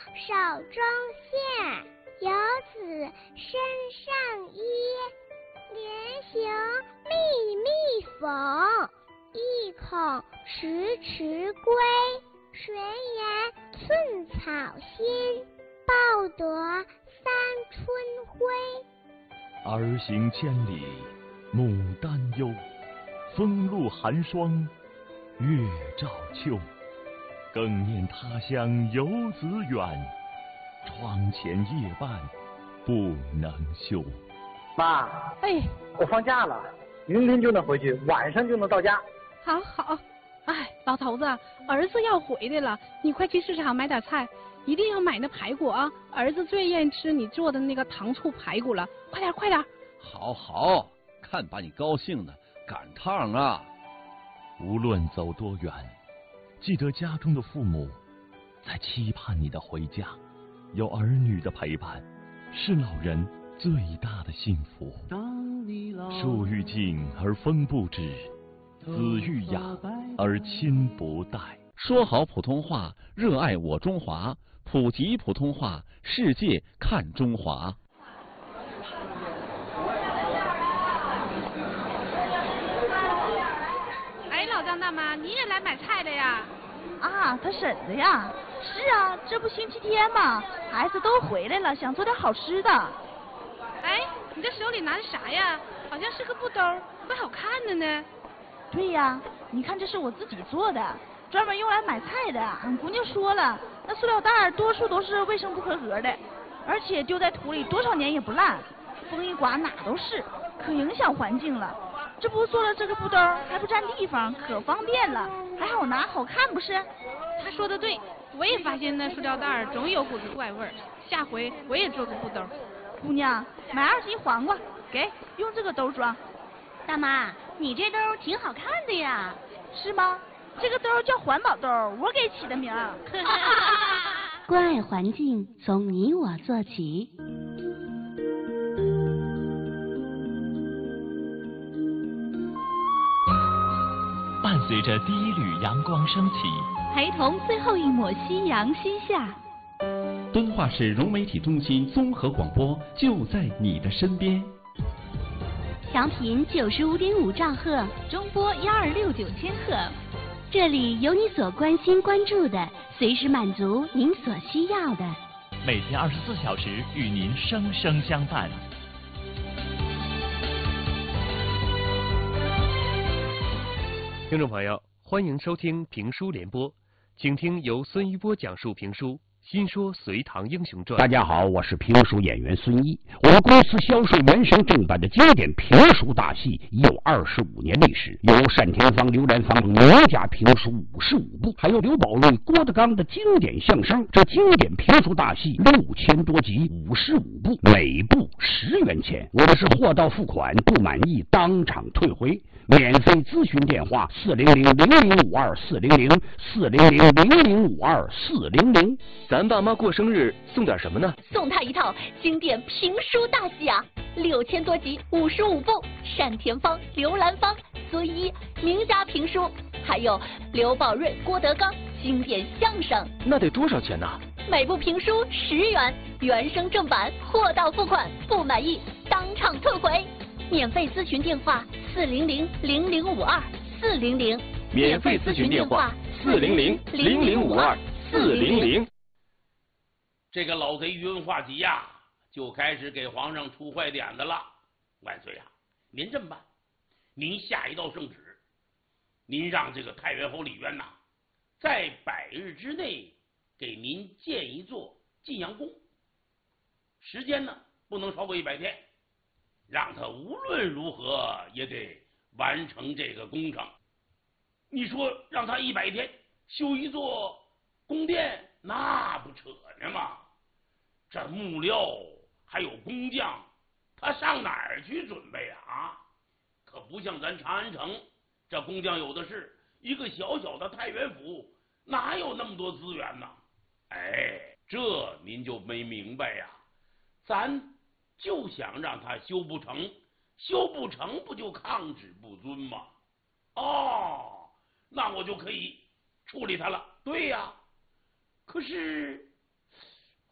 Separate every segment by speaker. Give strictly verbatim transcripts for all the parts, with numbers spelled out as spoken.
Speaker 1: 手中线，游子身上衣。连行密密缝，意恐迟迟归。谁言寸草心，报得三春晖。
Speaker 2: 儿行千里母担忧，风露寒霜月照秋。更念他乡游子远，窗前夜半不能休。
Speaker 3: 妈，
Speaker 4: 哎，
Speaker 3: 我放假了，明天就能回去，晚上就能到家。
Speaker 4: 好好，哎，老头子，儿子要回来了，你快去市场买点菜，一定要买那排骨啊！儿子最愿意吃你做的那个糖醋排骨了，快点快点！
Speaker 5: 好好，看把你高兴的，赶趟啊！
Speaker 2: 无论走多远，记得家中的父母在期盼你的回家，有儿女的陪伴，是老人最大的幸福。树欲静而风不止，子欲养而亲不待。
Speaker 5: 说好普通话，热爱我中华，普及普通话，世界看中华。
Speaker 4: 哎，老张大妈，你也来买菜了呀？
Speaker 6: 啊，他婶子呀。是啊，这不星期天嘛，孩子都回来了，想做点好吃的。
Speaker 4: 哎，你这手里拿的啥呀？好像是个布兜，怪好看的呢。
Speaker 6: 对呀，你看这是我自己做的，专门用来买菜的。俺姑娘说了，那塑料袋多数都是卫生不合格的，而且丢在土里多少年也不烂，风一刮哪都是，可影响环境了。这不做了这个布兜，还不占地方，可方便了，还好拿好看不是？
Speaker 4: 他说的对，我也发现那塑料袋总有股子怪味儿，下回我也做个布兜。
Speaker 6: 姑娘，买二斤黄瓜，给用这个兜装。
Speaker 7: 大妈，你这兜挺好看的呀。
Speaker 6: 是吗？这个兜叫环保兜，我给起的名儿。
Speaker 8: 关爱环境，从你我做起。
Speaker 2: 伴随着第一缕阳光升起，
Speaker 9: 陪同最后一抹夕阳西下。
Speaker 10: 敦化市融媒体中心综合广播就在你的身边。
Speaker 8: 调频九十五点五兆赫，
Speaker 9: 中波幺二六九千赫。
Speaker 8: 这里有你所关心关注的，随时满足您所需要的。
Speaker 2: 每天二十四小时与您生生相伴。
Speaker 11: 听众朋友，欢迎收听评书联播，请听由孙一波讲述评书。新说《隋唐英雄传》。
Speaker 12: 大家好，我是评书演员孙一。我们公司销售原声正版的经典评书大戏已有二十五年历史，有单田芳、刘兰芳名家评书五十五部，还有刘宝瑞、郭德纲的经典相声。这经典评书大戏六千多集，五十五部，每部十元钱。我的是货到付款，不满意当场退回。免费咨询电话：四零零零零五二四零零四零零零零五二四零零。
Speaker 11: 咱爸妈过生日送点什么呢？
Speaker 9: 送他一套经典评书大戏啊，六千多集，五十五部，单田芳、刘兰芳、孙一名家评书，还有刘宝瑞、郭德纲经典相声。
Speaker 11: 那得多少钱呢？
Speaker 9: 每部评书十元，原声正版，货到付款，不满意当场退回。免费咨询电话：四零零零零五二四零零。
Speaker 11: 免费咨询电话：四零零零零五二四零零。
Speaker 13: 这个老贼于文化及呀，就开始给皇上出坏点子了。万岁啊，您这么办，您下一道圣旨，您让这个太原侯李渊呐，在百日之内给您建一座晋阳宫，时间呢不能超过一百天，让他无论如何也得完成这个工程。你说让他一百天修一座宫殿，那不扯呢吗？这木料还有工匠，他上哪儿去准备啊？可不像咱长安城，这工匠有的是，一个小小的太原府哪有那么多资源呢？哎，这您就没明白呀。咱就想让他修不成，修不成不就抗旨不遵吗？哦，那我就可以处理他了。对呀，可是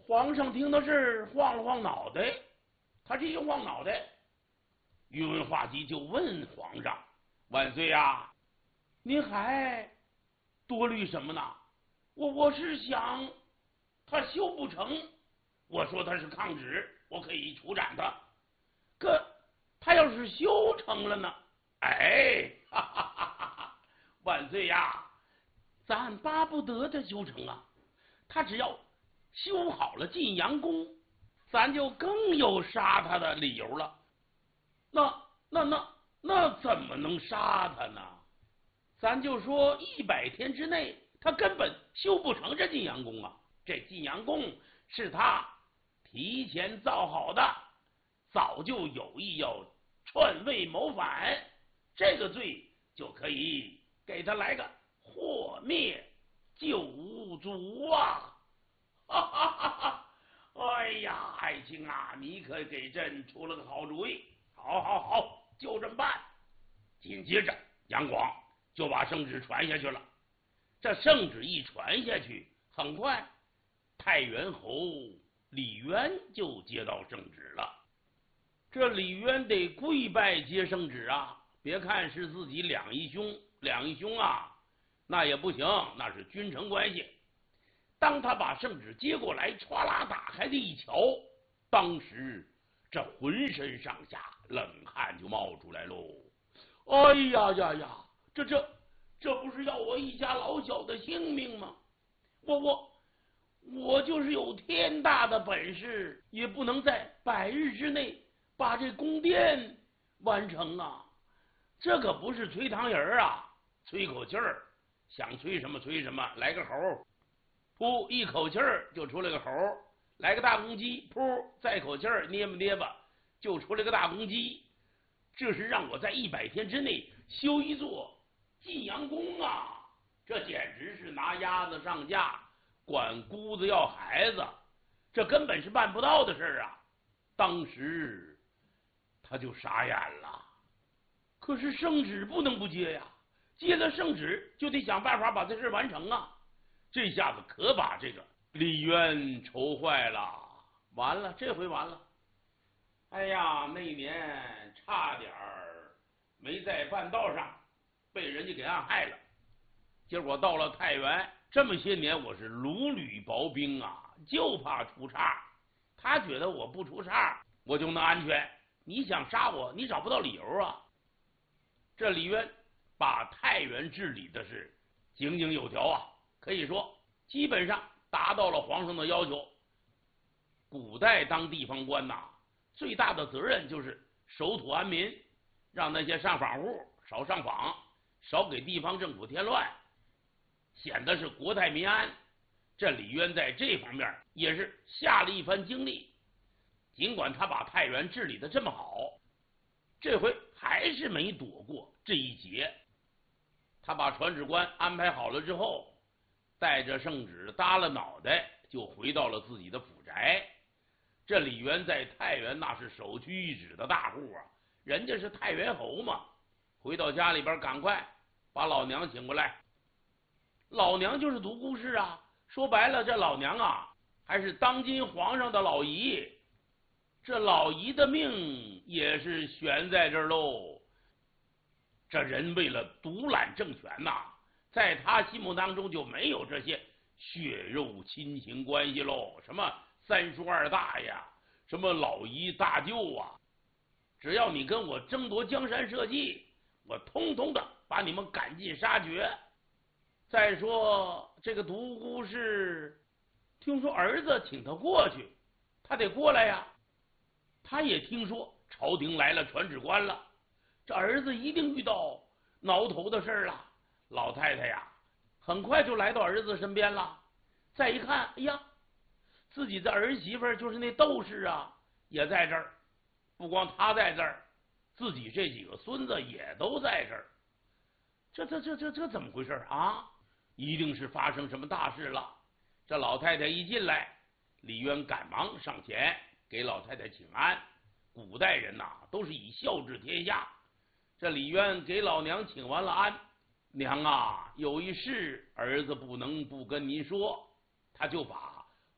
Speaker 13: 皇上听到这儿，晃了晃脑袋。他这一晃脑袋，宇文化及就问皇上：“万岁呀，您还多虑什么呢？我我是想，他修不成，我说他是抗旨，我可以处斩他。可他要是修成了呢？哎，哈哈哈哈哈！万岁呀，咱巴不得他修成啊！他只要修好了晋阳宫，咱就更有杀他的理由了。那那那那怎么能杀他呢？咱就说一百天之内，他根本修不成这晋阳宫啊！这晋阳宫是他提前造好的，早就有意要篡位谋反，这个罪就可以给他来个祸灭九族啊！哈哈哈哈！哎呀，爱卿啊，你可给朕出了个好主意！好，好，好，就这么办。紧接着，杨广就把圣旨传下去了。这圣旨一传下去，很快，太原侯李渊就接到圣旨了。这李渊得跪拜接圣旨啊！别看是自己两义兄，两义兄啊，那也不行，那是君臣关系。当他把圣旨接过来，歘啦打开的一瞧，当时这浑身上下冷汗就冒出来喽！哎呀呀呀，这这这不是要我一家老小的性命吗？我我我就是有天大的本事，也不能在百日之内把这宫殿完成啊！这可不是吹糖人啊，吹口气儿，想吹什么吹什么，来个猴，噗，一口气儿就出来个猴；来个大公鸡，噗，再口气儿捏吧捏吧，就出来个大公鸡。这是让我在一百天之内修一座晋阳宫啊！这简直是拿鸭子上架，管姑子要孩子，这根本是办不到的事儿啊！当时他就傻眼了。可是圣旨不能不接呀，接了圣旨就得想办法把这事完成啊！这下子可把这个李渊愁坏了，完了，这回完了。哎呀，那年差点儿没在半道上被人家给暗害了。结果到了太原，这么些年我是如履薄冰啊，就怕出岔。他觉得我不出岔，我就能安全。你想杀我，你找不到理由啊。这李渊把太原治理的是井井有条啊，可以说基本上达到了皇上的要求。古代当地方官呐，最大的责任就是守土安民，让那些上访户少上访，少给地方政府添乱，显得是国泰民安。这李渊在这方面也是下了一番精力。尽管他把太原治理的这么好，这回还是没躲过这一劫。他把传旨官安排好了之后，带着圣旨耷了脑袋就回到了自己的府宅。这李渊在太原那是首屈一指的大户啊，人家是太原侯嘛。回到家里边，赶快把老娘请过来。老娘就是独孤氏啊，说白了，这老娘啊还是当今皇上的老姨。这老姨的命也是悬在这儿喽。这人为了独揽政权呐、啊，在他心目当中就没有这些血肉亲情关系喽，什么三叔二大呀，什么老姨大舅啊，只要你跟我争夺江山社稷，我通通的把你们赶尽杀绝。再说这个独孤氏，听说儿子请他过去，他得过来呀。他也听说朝廷来了传旨官了，这儿子一定遇到挠头的事儿了。老太太呀，很快就来到儿子身边了。再一看，哎呀，自己的儿媳妇就是那窦氏啊，也在这儿。不光他在这儿，自己这几个孙子也都在这儿。这这这这这怎么回事啊？一定是发生什么大事了。这老太太一进来，李渊赶忙上前给老太太请安。古代人呐、啊，都是以孝治天下。这李渊给老娘请完了安，娘啊，有一事儿子不能不跟您说。他就把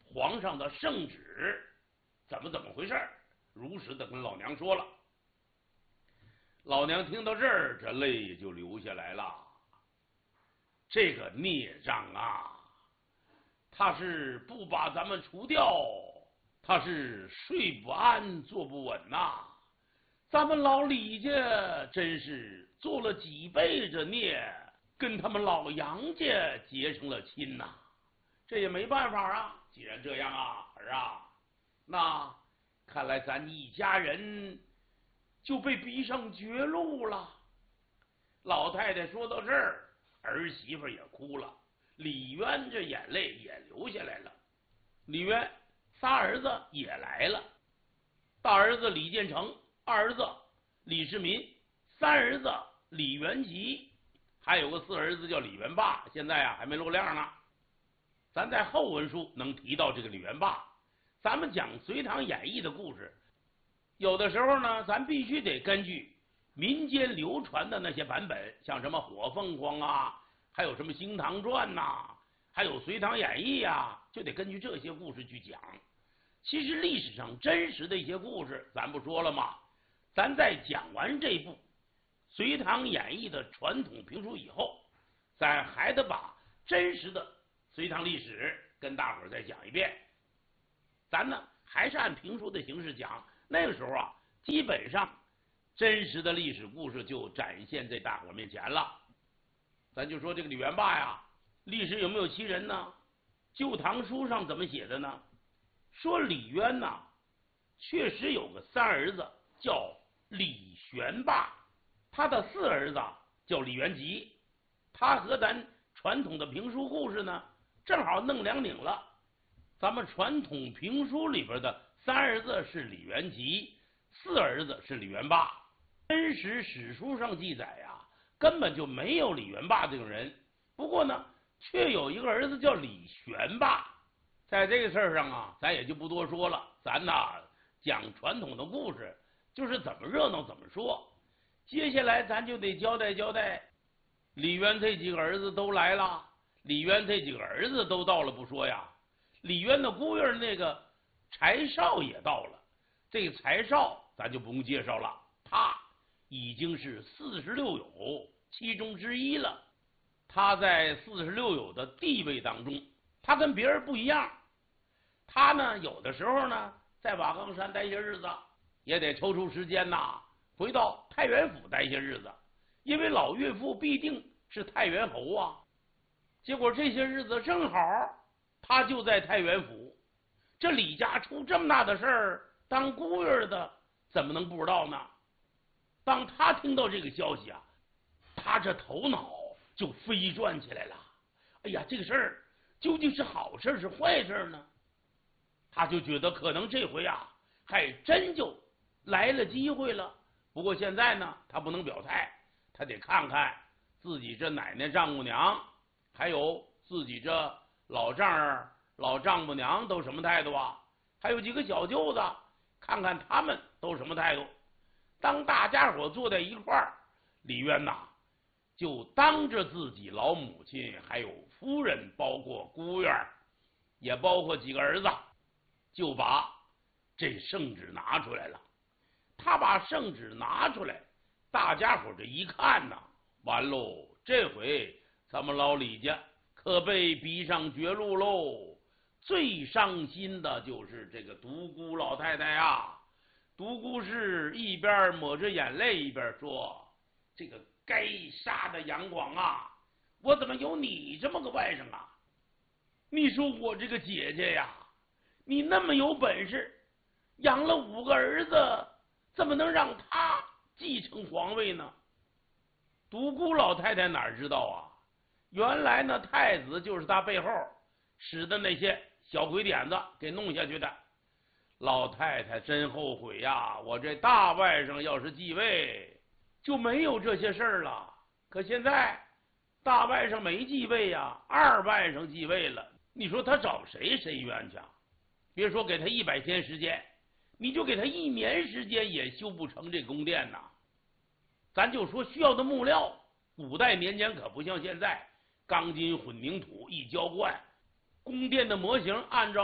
Speaker 13: 皇上的圣旨怎么怎么回事，如实的跟老娘说了。老娘听到这儿，这泪也就流下来了。这个孽障啊，他是不把咱们除掉，他是睡不安坐不稳呐、啊。咱们老李家真是做了几辈子孽，跟他们老杨家结成了亲呐、啊。这也没办法啊，既然这样啊，儿啊，那看来咱一家人就被逼上绝路了。老太太说到这儿，儿媳妇也哭了，李渊这眼泪也流下来了。李渊仨儿子也来了，大儿子李建成，二儿子李世民，三儿子李元吉，还有个四儿子叫李元霸，现在啊还没露亮呢。咱在后文书能提到这个李元霸。咱们讲《隋唐演义》的故事，有的时候呢，咱必须得根据民间流传的那些版本，像什么《火凤凰》啊，还有什么《星唐传》呐，还有《隋唐演义》啊，就得根据这些故事去讲。其实历史上真实的一些故事，咱不说了吗？咱在讲完这部《隋唐演义》的传统评书以后，咱还得把真实的隋唐历史跟大伙儿再讲一遍。咱呢还是按评书的形式讲，那个时候啊，基本上真实的历史故事就展现在大伙儿面前了。咱就说这个李元霸呀，历史有没有其人呢？旧唐书上怎么写的呢？说李渊呐，确实有个三儿子叫李玄霸，他的四儿子叫李元吉，他和咱传统的评书故事呢正好弄两拧了。咱们传统评书里边的三儿子是李元吉，四儿子是李元霸。真实史书上记载呀，根本就没有李元霸这种人。不过呢，却有一个儿子叫李玄霸。在这个事儿上啊，咱也就不多说了。咱呐讲传统的故事，就是怎么热闹怎么说。接下来咱就得交代交代，李渊这几个儿子都来了，李渊这几个儿子都到了不说呀，李渊的姑爷那个柴少也到了。这个柴少咱就不用介绍了，他已经是四十六友其中之一了。他在四十六友的地位当中，他跟别人不一样。他呢有的时候呢在瓦岗山待些日子，也得抽出时间呐回到太原府待些日子，因为老岳父必定是太原侯啊。结果这些日子正好他就在太原府。这李家出这么大的事儿，当姑爷的怎么能不知道呢？当他听到这个消息啊，他这头脑就飞转起来了。哎呀，这个事儿究竟是好事是坏事呢？他就觉得可能这回啊还真就来了机会了。不过现在呢他不能表态，他得看看自己这奶奶丈母娘还有自己这老丈人老丈母娘都什么态度啊，还有几个小舅子，看看他们都什么态度。当大家伙坐在一块儿，李渊呐就当着自己老母亲还有夫人，包括姑爷也包括几个儿子，就把这圣旨拿出来了。他把圣旨拿出来，大家伙这一看呐，完喽，这回咱们老李家可被逼上绝路喽。最伤心的就是这个独孤老太太啊。独孤是一边抹着眼泪一边说，这个该杀的杨广啊，我怎么有你这么个外甥啊？你说我这个姐姐呀，你那么有本事，养了五个儿子，怎么能让他继承皇位呢？独孤老太太哪知道啊，原来呢太子就是他背后使的那些小鬼点子给弄下去的。老太太真后悔呀，我这大外甥要是继位就没有这些事儿了。可现在大外甥没继位呀，二外甥继位了，你说他找谁伸冤去啊？别说给他一百天时间，你就给他一年时间也修不成这宫殿呐。咱就说需要的木料，古代年间可不像现在钢筋混凝土一浇灌，宫殿的模型按照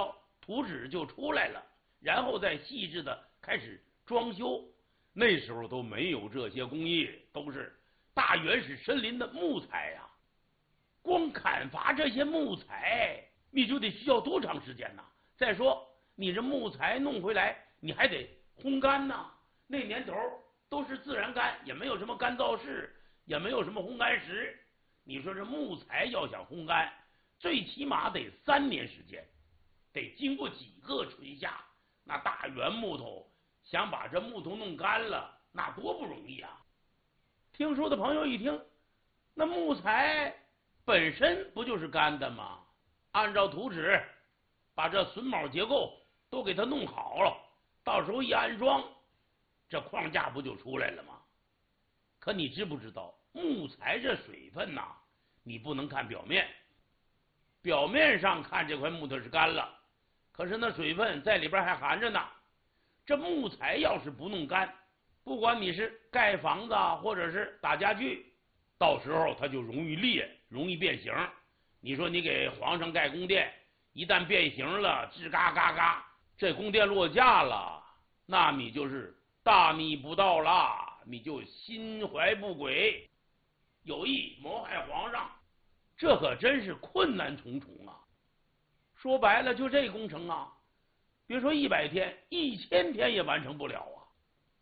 Speaker 13: 图纸就出来了，然后再细致的开始装修。那时候都没有这些工艺，都是大原始森林的木材呀、啊。光砍伐这些木材，你就得需要多长时间呢？再说你这木材弄回来，你还得烘干呐。那年头都是自然干，也没有什么干燥室，也没有什么烘干石。你说这木材要想烘干，最起码得三年时间，得经过几个春夏。那大圆木头想把这木头弄干了，那多不容易啊！听书的朋友一听，那木材本身不就是干的吗？按照图纸把这榫卯结构都给它弄好了，到时候一安装，这框架不就出来了吗？可你知不知道，木材这水分呐，你不能看表面，表面上看这块木头是干了，可是那水分在里边还含着呢。这木材要是不弄干，不管你是盖房子或者是打家具，到时候它就容易裂，容易变形。你说你给皇上盖宫殿，一旦变形了，吱嘎嘎嘎，这宫殿落架了，那你就是大逆不道了，你就心怀不轨，有意谋害皇上，这可真是困难重重啊！说白了，就这工程啊，别说一百天，一千天也完成不了